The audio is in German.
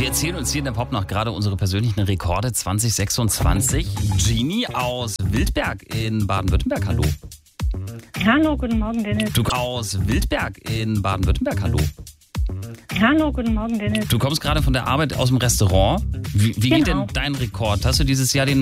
Wir erzählen uns hier in der Popnacht gerade unsere persönlichen Rekorde 2026. Genie aus Wildberg in Baden-Württemberg, hallo. Hallo, guten Morgen, Dennis. Du aus Wildberg in Baden-Württemberg, hallo. Hallo, guten Morgen, Dennis. Du kommst gerade von der Arbeit aus dem Restaurant. Wie geht denn Genau. dein Rekord? Hast du dieses Jahr den